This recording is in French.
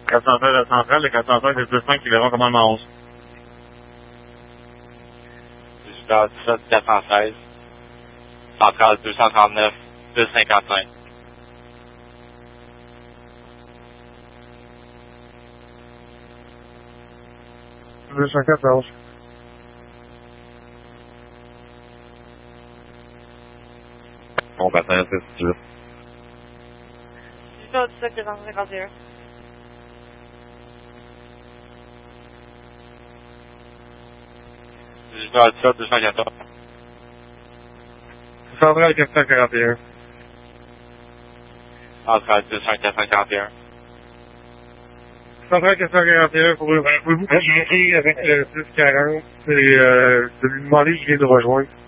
416 à centrale, le 416 et 25 qui verront commandement 11. 18h17, 416. Centrale 239, 255. Bon, bassin, c'est 18. 18h17, 251. H 214. Centrale 441. Centrale 241. Centrale 441, pouvez-vous communiquer avec le 640 et de lui demander qu'il vient de rejoindre?